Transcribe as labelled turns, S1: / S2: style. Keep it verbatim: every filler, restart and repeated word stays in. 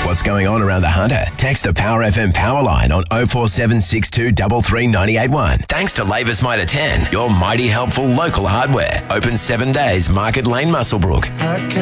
S1: what's going on around the Hunter? Text the Power F M power line on oh four seven six two three three nine eight one. Thanks to Lavis Mitre ten, your mighty helpful local hardware. Open seven days, Market Lane, Muswellbrook.